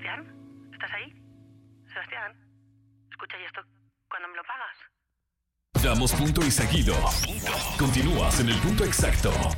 Sebastián, ¿estás ahí? Sebastián, escucha, ¿y esto cuándo me lo pagas? Damos punto y seguido. Continúas en el punto exacto.